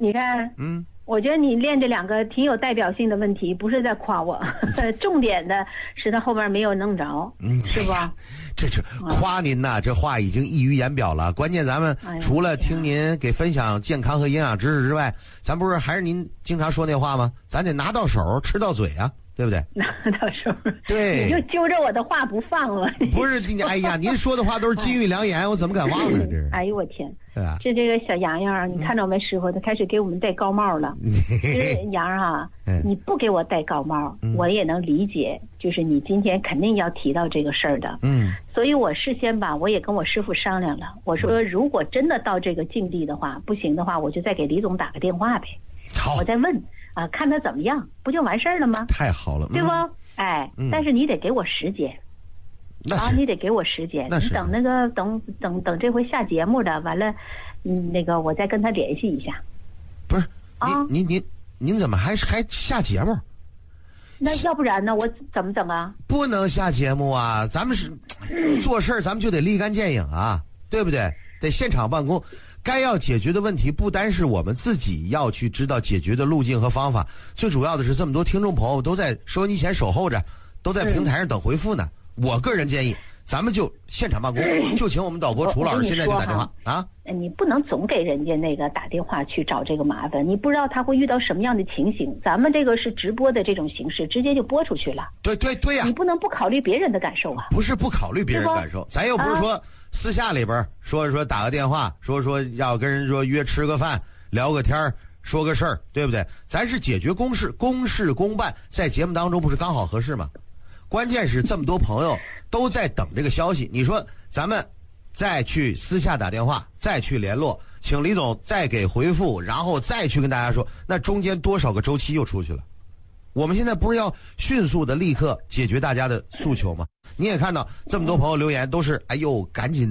你看，我觉得你练这两个挺有代表性的问题，不是在夸我，重点的是他后边没有弄着，是吧？ 这夸您呐，这话已经溢于言表了。关键咱们除了听您给分享健康和营养知识之外，咱不是还是您经常说那话吗？咱得拿到手，吃到嘴啊，对不对？ 拿到手， 对， 你就揪着我的话不放了。 不是，哎呀，您说的话都是金玉良言，我怎么敢忘呢？这是。 哎呦我天！ 对吧？ 这个小洋洋，你看到没？师傅他开始给我们戴高帽了。其实洋啊，你不给我戴高帽，我也能理解，就是你今天肯定要提到这个事儿的。所以我事先吧，我也跟我师傅商量了，我说如果真的到这个境地的话，不行的话，我就再给李总打个电话呗。 好， 我再问啊，看他怎么样，不就完事儿了吗？ 太好了， 对不？哎，但是你得给我时间。你得给我时间，你等那个等这回下节目的完了，那个我再跟他联系一下。 不是啊，您怎么还下节目？ 那要不然呢？我怎么整啊？ 不能下节目啊！咱们是做事咱们就得立竿见影啊，对不对？得现场办公，该要解决的问题不单是我们自己要去知道解决的路径和方法，最主要的是这么多听众朋友都在收音机前守候着，都在平台上等回复呢。我个人建议，咱们就现场办公，就请我们导播楚老师现在就打电话啊！ 你不能总给人家那个打电话去找这个麻烦，你不知道他会遇到什么样的情形。咱们这个是直播的这种形式，直接就播出去了。 对呀， 你不能不考虑别人的感受啊！ 不是不考虑别人感受，咱又不是说私下里边说打个电话，说要跟人说约吃个饭，聊个天说个事儿，对不对？咱是解决公事，公事公办，在节目当中不是刚好合适吗？关键是这么多朋友都在等这个消息，你说咱们再去私下打电话，再去联络，请李总再给回复，然后再去跟大家说，那中间多少个周期又出去了。我们现在不是要迅速的立刻解决大家的诉求吗？你也看到这么多朋友留言都是哎呦赶紧